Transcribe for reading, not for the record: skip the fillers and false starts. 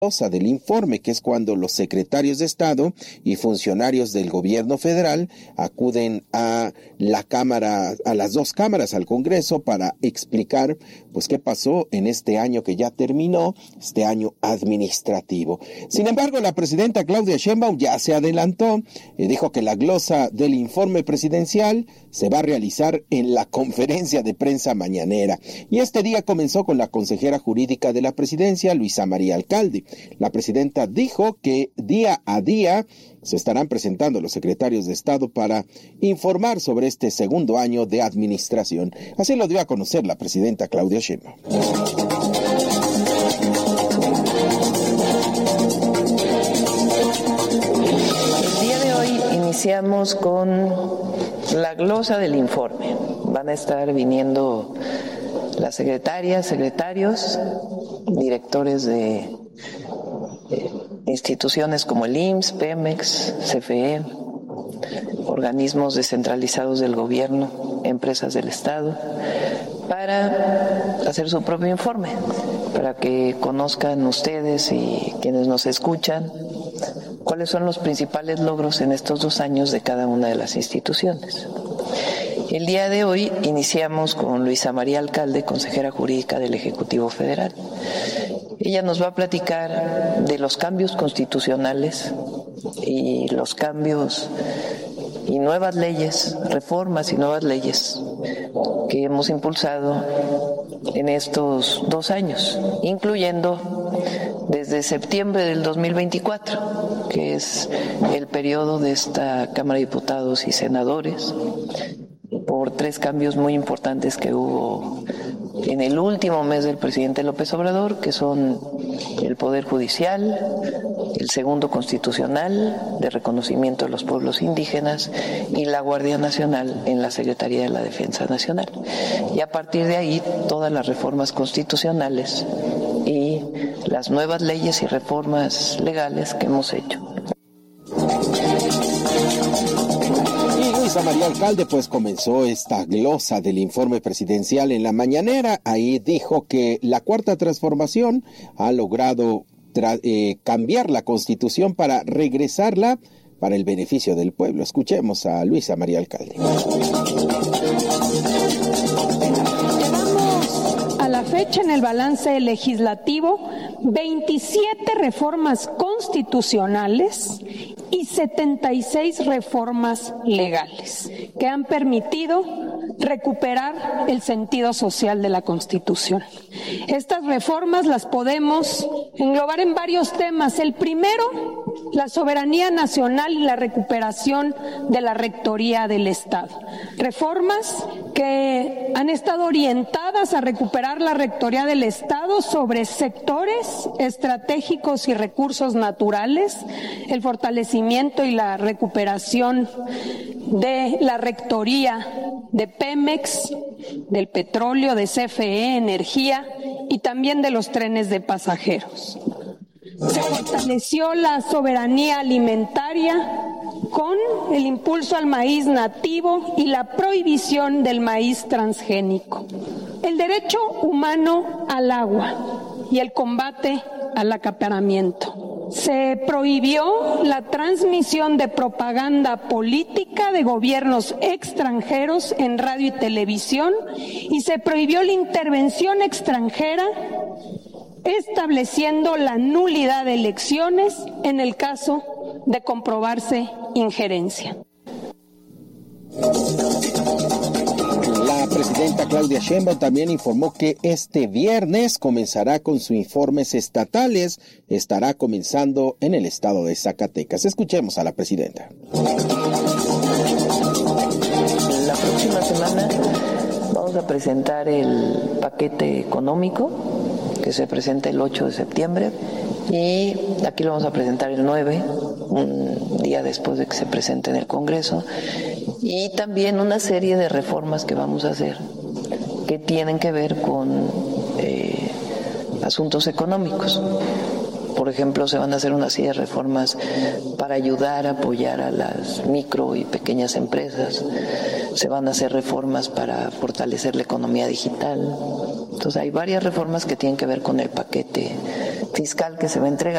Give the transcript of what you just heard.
del informe, que es cuando los secretarios de Estado y funcionarios del gobierno federal acuden a la Cámara, a las dos cámaras, al Congreso, para explicar pues qué pasó en este año que ya terminó, este año administrativo. Sin embargo, la presidenta Claudia Sheinbaum ya se adelantó y dijo que la glosa del informe presidencial se va a realizar en la conferencia de prensa mañanera. Y este día comenzó con la consejera jurídica de la presidencia, Luisa María Alcalde. La presidenta dijo que día a día se estarán presentando los secretarios de Estado para informar sobre este segundo año de administración. Así lo dio a conocer la presidenta Claudia Sheinbaum. El día de hoy iniciamos con la glosa del informe. Van a estar viniendo las secretarias, secretarios, directores de instituciones como el IMSS, Pemex, CFE, organismos descentralizados del gobierno, empresas del Estado, para hacer su propio informe, para que conozcan ustedes y quienes nos escuchan cuáles son los principales logros en estos 2 años de cada una de las instituciones. El día de hoy iniciamos con Luisa María Alcalde, consejera jurídica del Ejecutivo Federal. Ella nos va a platicar de los cambios constitucionales y los cambios y nuevas leyes, reformas y nuevas leyes que hemos impulsado en estos 2 años, incluyendo desde septiembre del 2024, que es el periodo de esta Cámara de Diputados y Senadores, por 3 cambios muy importantes que hubo en el último mes del presidente López Obrador, que son el Poder Judicial, el segundo constitucional de reconocimiento de los pueblos indígenas y la Guardia Nacional en la Secretaría de la Defensa Nacional. Y a partir de ahí, todas las reformas constitucionales y las nuevas leyes y reformas legales que hemos hecho. Luisa María Alcalde pues comenzó esta glosa del informe presidencial en la mañanera. Ahí dijo que la Cuarta Transformación ha logrado cambiar la Constitución para regresarla para el beneficio del pueblo. Escuchemos a Luisa María Alcalde. Llevamos a la fecha en el balance legislativo 27 reformas constitucionales y 76 reformas legales que han permitido recuperar el sentido social de la Constitución. Estas reformas las podemos englobar en varios temas. El primero, la soberanía nacional y la recuperación de la rectoría del Estado. Reformas que han estado orientadas a recuperar la rectoría del Estado sobre sectores estratégicos y recursos naturales, el fortalecimiento y la recuperación de la rectoría de Pemex, del petróleo, de CFE, energía y también de los trenes de pasajeros. Se fortaleció la soberanía alimentaria con el impulso al maíz nativo y la prohibición del maíz transgénico. El derecho humano al agua y el combate al acaparamiento. Se prohibió la transmisión de propaganda política de gobiernos extranjeros en radio y televisión y se prohibió la intervención extranjera, estableciendo la nulidad de elecciones en el caso de comprobarse injerencia. La presidenta Claudia Sheinbaum también informó que este viernes comenzará con sus informes estatales. Estará comenzando en el estado de Zacatecas. Escuchemos a la presidenta. La próxima semana vamos a presentar el paquete económico que se presenta el 8 de septiembre y aquí lo vamos a presentar el 9, un día después de que se presente en el Congreso, y también una serie de reformas que vamos a hacer que tienen que ver con asuntos económicos. Por ejemplo, se van a hacer una serie de reformas para ayudar a apoyar a las micro y pequeñas empresas. Se van a hacer reformas para fortalecer la economía digital. Entonces hay varias reformas que tienen que ver con el paquete fiscal que se va a entregar.